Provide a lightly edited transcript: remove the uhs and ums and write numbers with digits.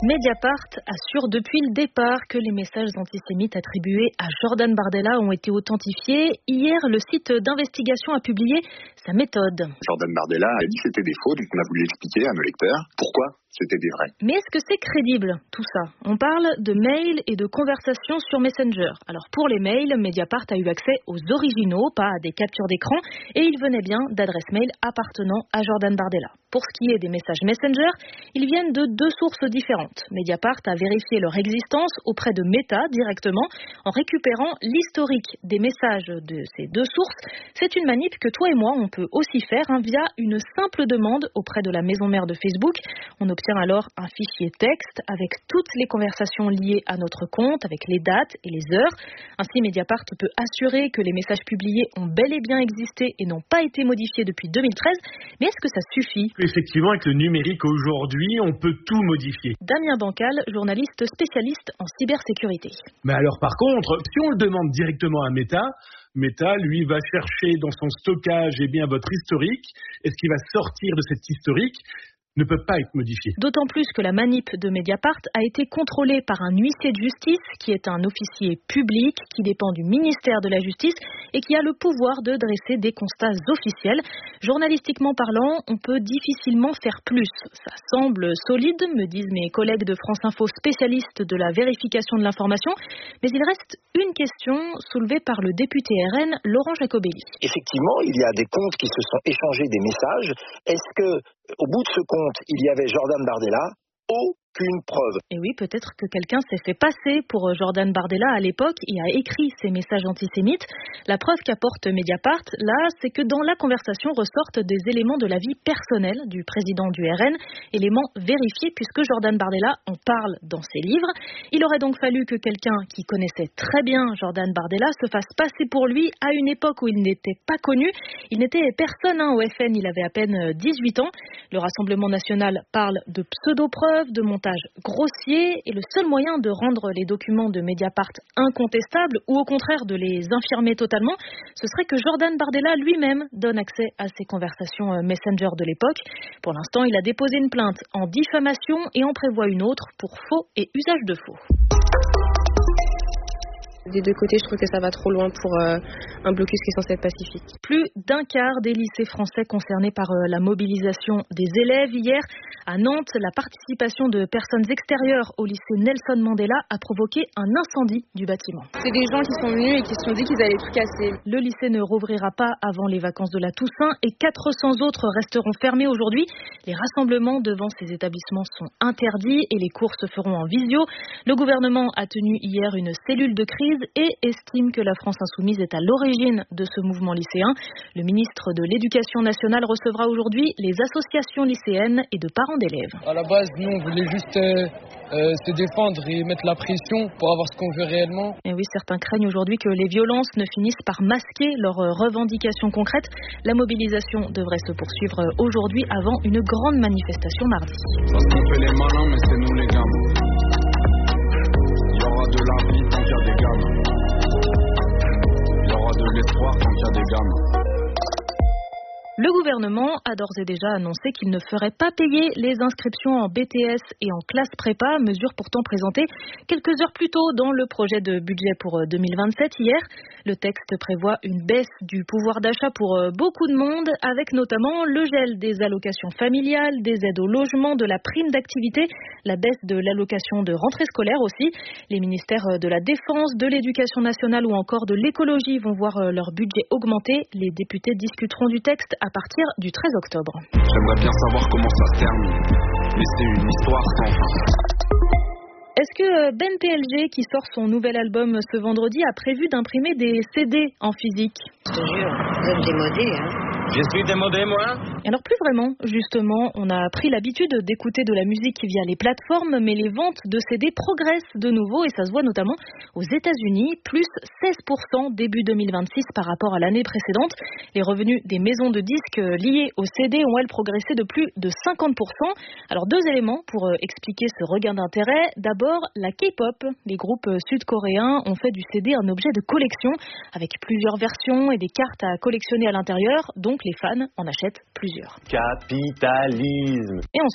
Mediapart assure depuis le départ que les messages antisémites attribués à Jordan Bardella ont été authentifiés. Hier, le site d'investigation a publié sa méthode. Jordan Bardella a dit que c'était des faux, donc on a voulu expliquer à nos lecteurs pourquoi c'était des vrais. Mais est-ce que c'est crédible, tout ça? On parle de mails et de conversations sur Messenger. Alors pour les mails, Mediapart a eu accès aux originaux, pas à des captures d'écran, et ils venaient bien d'adresses mail appartenant à Jordan Bardella. Pour ce qui est des messages Messenger, ils viennent de deux sources différentes. Mediapart a vérifié leur existence auprès de Meta directement en récupérant l'historique des messages de ces deux sources. C'est une manip que toi et moi, on peut aussi faire via une simple demande auprès de la maison mère de Facebook. On obtient alors un fichier texte avec toutes les conversations liées à notre compte, avec les dates et les heures. Ainsi, Mediapart peut assurer que les messages publiés ont bel et bien existé et n'ont pas été modifiés depuis 2013. Mais est-ce que ça suffit? Effectivement, avec le numérique aujourd'hui, on peut tout modifier. Damien Bancal, journaliste spécialiste en cybersécurité. Mais alors par contre, si on le demande directement à Meta, lui, va chercher dans son stockage votre historique. Et ce qui va sortir de cet historique ne peut pas être modifié. D'autant plus que la manip de Mediapart a été contrôlée par un huissier de justice qui est un officier public qui dépend du ministère de la Justice et qui a le pouvoir de dresser des constats officiels. Journalistiquement parlant, on peut difficilement faire plus. Ça semble solide, me disent mes collègues de France Info spécialistes de la vérification de l'information, mais il reste une question soulevée par le député RN Laurent Jacobelli. Effectivement, il y a des comptes qui se sont échangés des messages. Est-ce que au bout de ce compte, il y avait Jordan Bardella? Aucune preuve. Et oui, peut-être que quelqu'un s'est fait passer pour Jordan Bardella à l'époque et a écrit ces messages antisémites. La preuve qu'apporte Mediapart, là, c'est que dans la conversation ressortent des éléments de la vie personnelle du président du RN, éléments vérifiés puisque Jordan Bardella en parle dans ses livres. Il aurait donc fallu que quelqu'un qui connaissait très bien Jordan Bardella se fasse passer pour lui à une époque où il n'était pas connu. Il n'était personne au FN, il avait à peine 18 ans. Le Rassemblement national parle de pseudo-preuves, de montage grossier, et le seul moyen de rendre les documents de Mediapart incontestables ou au contraire de les infirmer totalement, ce serait que Jordan Bardella lui-même donne accès à ces conversations Messenger de l'époque. Pour l'instant, il a déposé une plainte en diffamation et en prévoit une autre pour faux et usage de faux. Des deux côtés, je trouve que ça va trop loin pour un blocus qui est censé être pacifique. Plus d'un quart des lycées français concernés par la mobilisation des élèves. Hier, à Nantes, la participation de personnes extérieures au lycée Nelson Mandela a provoqué un incendie du bâtiment. C'est des gens qui sont venus et qui se sont dit qu'ils allaient tout casser. Le lycée ne rouvrira pas avant les vacances de la Toussaint et 400 autres resteront fermés aujourd'hui. Les rassemblements devant ces établissements sont interdits et les cours se feront en visio. Le gouvernement a tenu hier une cellule de crise et estime que la France insoumise est à l'origine de ce mouvement lycéen. Le ministre de l'Éducation nationale recevra aujourd'hui les associations lycéennes et de parents d'élèves. À la base, nous, on voulait juste se défendre et mettre la pression pour avoir ce qu'on veut réellement. Et oui, certains craignent aujourd'hui que les violences ne finissent par masquer leurs revendications concrètes. La mobilisation devrait se poursuivre aujourd'hui avant une grande manifestation mardi. Parce qu'on fait les malins, mais c'est nous les gamins. Il y aura de la vie tant qu'il y a des gamins. Il y aura de l'espoir tant qu'il y a des gamins. Le gouvernement a d'ores et déjà annoncé qu'il ne ferait pas payer les inscriptions en BTS et en classe prépa, mesure pourtant présentée quelques heures plus tôt dans le projet de budget pour 2027 hier. Le texte prévoit une baisse du pouvoir d'achat pour beaucoup de monde, avec notamment le gel des allocations familiales, des aides au logement, de la prime d'activité, la baisse de l'allocation de rentrée scolaire aussi. Les ministères de la Défense, de l'Éducation nationale ou encore de l'Écologie vont voir leur budget augmenter. Les députés discuteront du texte à partir du 13 octobre. J'aimerais bien savoir comment ça se termine, mais c'est une histoire sans fin. Est-ce que Ben PLG, qui sort son nouvel album ce vendredi, a prévu d'imprimer des CD en physique? Je te jure, vous êtes démodé, Je suis démodé, moi. Alors plus vraiment, justement, on a pris l'habitude d'écouter de la musique via les plateformes, mais les ventes de CD progressent de nouveau et ça se voit notamment aux États-Unis, plus 16% début 2026 par rapport à l'année précédente. Les revenus des maisons de disques liés au CD ont, elles, progressé de plus de 50%. Alors deux éléments pour expliquer ce regain d'intérêt. D'abord, la K-pop. Les groupes sud-coréens ont fait du CD un objet de collection avec plusieurs versions et des cartes à collectionner à l'intérieur, donc les fans en achètent plusieurs. Capitalisme. Et